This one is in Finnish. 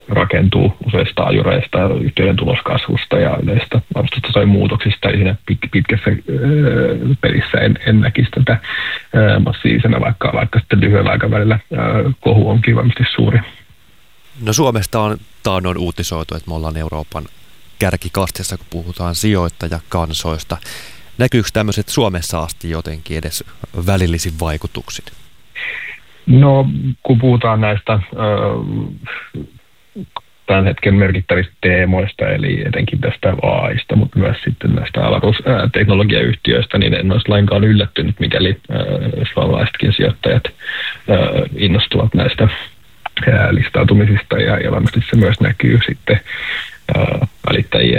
rakentuu useista ajureista, yhtiöiden tuloskasvusta ja yleistä arvostustasojen muutoksista. Eli siinä pitkässä pelissä en näkisi tätä massiivisena, vaikka sitten lyhyellä aikavälillä kohu onkin varmasti suuri. No Suomesta on taannoin uutisoitu, että me ollaan Euroopan kärkikastissa, kun puhutaan sijoittajakansoista. Näkyykö tämmöiset Suomessa asti jotenkin edes välillisin vaikutuksin? No, kun puhutaan näistä tämän hetken merkittävistä teemoista, eli etenkin tästä AIsta, mutta myös sitten näistä avaruusteknologiayhtiöistä, niin en olisi lainkaan yllättynyt, mikäli suomalaisetkin sijoittajat innostuvat näistä listautumisista, ja varmasti se myös näkyy sitten välittäjien